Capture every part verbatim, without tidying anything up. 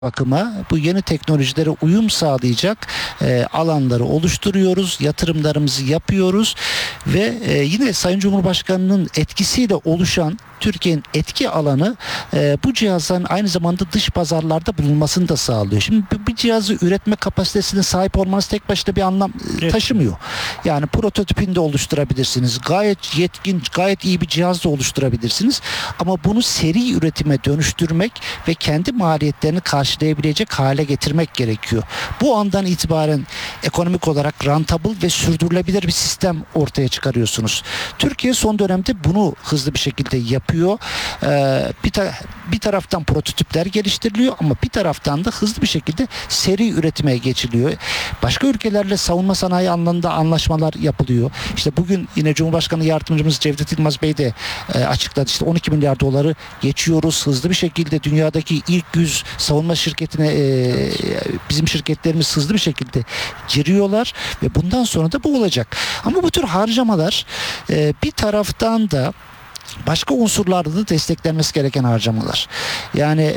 bakıma bu yeni teknolojilere uyum sağlayacak e, alanları oluşturuyoruz, yatırımlarımızı yapıyoruz ve e, yine Sayın Cumhurbaşkanı'nın etkisiyle oluşan Türkiye'nin etki alanı e, bu cihazların aynı zamanda dış pazarlarda bulunmasını da sağlıyor. Şimdi bir cihazı üretme kapasitesine sahip olmanız tek başına bir anlam e, taşımıyor. Yani prototipini de oluşturabilirsiniz. Gayet yetkin, gayet iyi bir cihaz da oluşturabilirsiniz. Ama bunu seri üretime dönüştürmek ve kendi maliyetlerini karşılayabilecek hale getirmek gerekiyor. Bu andan itibaren ekonomik olarak rentable ve sürdürülebilir bir sistem ortaya çıkarıyorsunuz. Türkiye son dönemde bunu hızlı bir şekilde yapıyor. Ee, bir, ta- bir taraftan prototipler geliştiriliyor ama bir taraftan da hızlı bir şekilde seri üretime geçiliyor. Başka ülkelerle savunma sanayi alanında anlaşmalar yapılıyor. İşte bugün yine Cumhurbaşkanı Yardımcımız Cevdet Yılmaz Bey de e, açıkladı. İşte on iki milyar doları geçiyoruz. Hızlı bir şekilde dünyadaki ilk yüz savunma şirketine e, bizim şirketlerimiz hızlı bir şekilde giriyorlar ve bundan sonra da bu olacak. Ama bu tür harcamalar e, bir taraftan da başka unsurlarda da desteklenmesi gereken harcamalar. Yani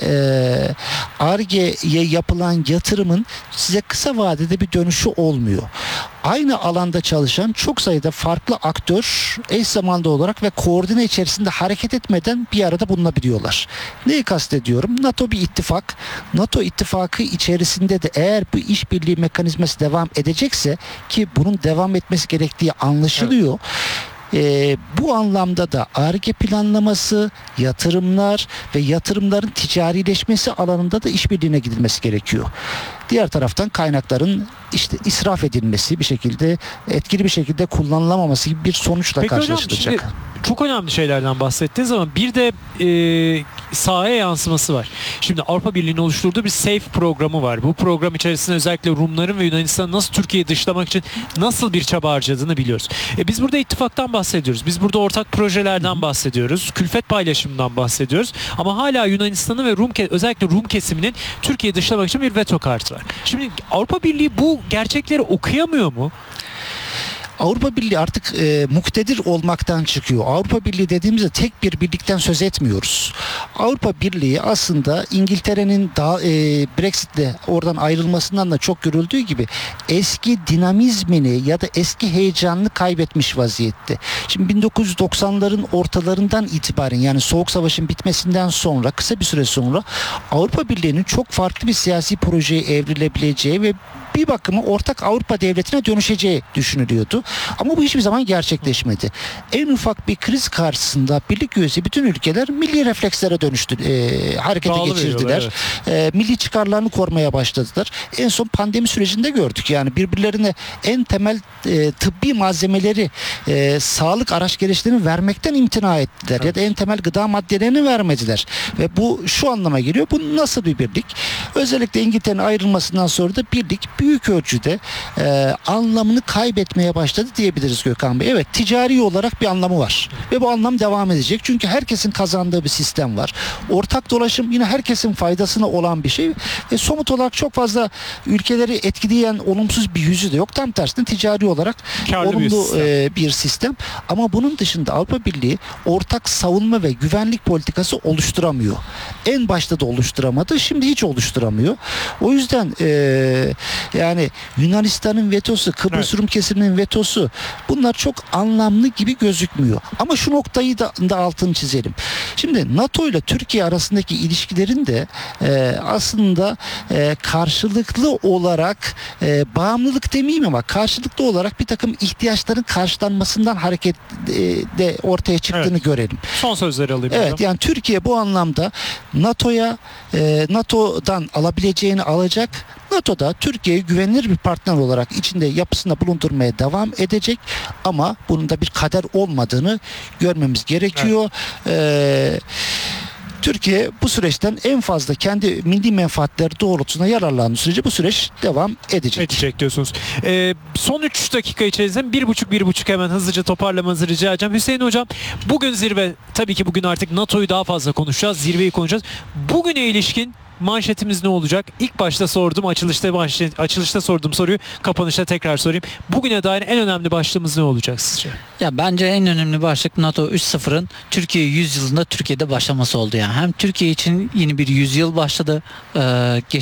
Ar-Ge'ye yapılan yatırımın size kısa vadede bir dönüşü olmuyor. Aynı alanda çalışan çok sayıda farklı aktör eş zamanlı olarak ve koordine içerisinde hareket etmeden bir arada bulunabiliyorlar. Neyi kastediyorum? NATO bir ittifak. NATO ittifakı içerisinde de eğer bu işbirliği mekanizması devam edecekse ki bunun devam etmesi gerektiği anlaşılıyor. Evet. Ee, bu anlamda da Ar-Ge planlaması, yatırımlar ve yatırımların ticarileşmesi alanında da işbirliğine gidilmesi gerekiyor. Diğer taraftan kaynakların işte israf edilmesi, bir şekilde etkili bir şekilde kullanılamaması gibi bir sonuçla Peki karşılaşılacak. Hocam, çok önemli şeylerden bahsettiniz ama bir de e, sahaya yansıması var. Şimdi Avrupa Birliği'nin oluşturduğu bir SAFE programı var. Bu program içerisinde özellikle Rumların ve Yunanistan'ın nasıl Türkiye'yi dışlamak için nasıl bir çaba harcadığını biliyoruz. E, biz burada ittifaktan bahsediyoruz. Biz burada ortak projelerden bahsediyoruz. Külfet paylaşımından bahsediyoruz. Ama hala Yunanistan'ın ve Rum özellikle Rum kesiminin Türkiye'yi dışlamak için bir veto kartı var. Şimdi Avrupa Birliği bu gerçekleri okuyamıyor mu? Avrupa Birliği artık e, muktedir olmaktan çıkıyor. Avrupa Birliği dediğimizde tek bir birlikten söz etmiyoruz. Avrupa Birliği aslında İngiltere'nin daha e, Brexit'le oradan ayrılmasından da çok görüldüğü gibi eski dinamizmini ya da eski heyecanını kaybetmiş vaziyette. Şimdi bin dokuz yüz doksanların ortalarından itibaren, yani Soğuk Savaş'ın bitmesinden sonra, kısa bir süre sonra Avrupa Birliği'nin çok farklı bir siyasi projeye evrilebileceği ve bir bakıma ortak Avrupa devletine dönüşeceği düşünülüyordu. Ama bu hiçbir zaman gerçekleşmedi. En ufak bir kriz karşısında birlik üyesi bütün ülkeler milli reflekslere dönüştü, e, harekete Dağılı geçirdiler. Evet. E, milli çıkarlarını korumaya başladılar. En son pandemi sürecinde gördük. Yani birbirlerine en temel e, tıbbi malzemeleri, e, sağlık araç gereçlerini vermekten imtina ettiler. Evet. Ya da en temel gıda maddelerini vermediler. Ve bu şu anlama geliyor. Bu nasıl bir birlik? Özellikle İngiltere'nin ayrılmasından sonra da birlik büyük ölçüde e, anlamını kaybetmeye başladı diyebiliriz Gökhan Bey. Evet, ticari olarak bir anlamı var ve bu anlam devam edecek. Çünkü herkesin kazandığı bir sistem var. Ortak dolaşım yine herkesin faydasına olan bir şey ve somut olarak çok fazla ülkeleri etkileyen olumsuz bir yüzü de yok. Tam tersine ticari olarak Karlı olumlu bir sistem. E, bir sistem. Ama bunun dışında Avrupa Birliği ortak savunma ve güvenlik politikası oluşturamıyor. En başta da oluşturamadı. Şimdi hiç oluşturamıyor. O yüzden e, yani Yunanistan'ın vetosu, Kıbrıs evet. Rum kesiminin vetosu, bunlar çok anlamlı gibi gözükmüyor. Ama şu noktayı da, da altını çizelim. Şimdi NATO ile Türkiye arasındaki ilişkilerin de e, aslında e, karşılıklı olarak e, bağımlılık demeyeyim ama karşılıklı olarak bir takım ihtiyaçların karşılanmasından hareket e, de ortaya çıktığını evet. görelim. Son sözleri alayım. Evet hocam. Yani Türkiye bu anlamda NATO'ya e, NATO'dan alabileceğini alacak. NATO'da Türkiye'yi güvenilir bir partner olarak içinde yapısında bulundurmaya devam edecek ama bunun da bir kader olmadığını görmemiz gerekiyor. Evet. Ee, Türkiye bu süreçten en fazla kendi milli menfaatleri doğrultusunda yararlandığı sürece bu süreç devam edecek. Edecek diyorsunuz. Ee, son üç dakika içerisinde bir buçuk bir buçuk hemen hızlıca toparlamanızı rica edeceğim. Hüseyin Hocam, bugün zirve, tabii ki bugün artık NATO'yu daha fazla konuşacağız, zirveyi konuşacağız. Bugüne ilişkin manşetimiz ne olacak? İlk başta sordum, açılışta manşet, açılışta sorduğum soruyu kapanışta tekrar sorayım. Bugüne dair en önemli başlığımız ne olacak sizce? Ya bence en önemli başlık NATO üç nokta sıfırın Türkiye yüzyılında Türkiye'de başlaması oldu yani. Hem Türkiye için yeni bir yüzyıl başladı. Ee,